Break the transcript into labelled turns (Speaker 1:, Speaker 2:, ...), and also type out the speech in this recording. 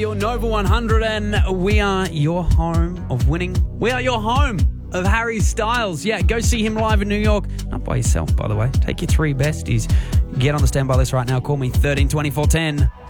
Speaker 1: Your Nova 100, and we are your home of winning. We are your home of Harry Styles. Yeah, go see him live in New York. Not by yourself, by the way. Take your three besties. Get on the standby list right now. Call me 13 24 10.